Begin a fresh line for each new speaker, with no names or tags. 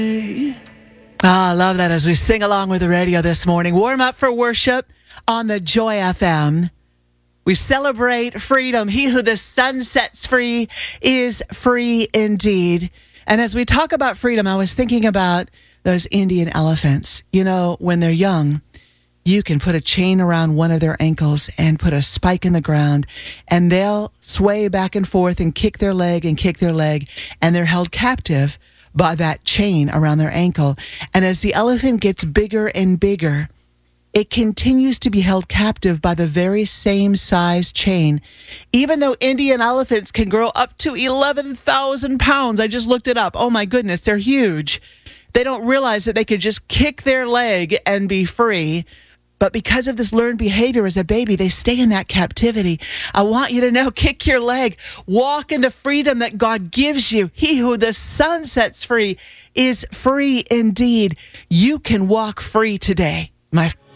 I love that as we sing along with the radio this morning. Warm up for worship on the Joy FM. We celebrate freedom. He who the sun sets free is free indeed. And as we talk about freedom, I was thinking about those Indian elephants. You know, when they're young, you can put a chain around one of their ankles and put a spike in the ground, and they'll sway back and forth and kick their leg, and they're held captive by that chain around their ankle. And as the elephant gets bigger and bigger, it continues to be held captive by the very same size chain, even though Indian elephants can grow up to 11,000 pounds. I just looked it up. Oh my goodness, they're huge. They don't realize that they could just kick their leg and be free. But because of this learned behavior as a baby, they stay in that captivity. I want you to know, kick your leg. Walk in the freedom that God gives you. He who the sun sets free is free indeed. You can walk free today, my friend.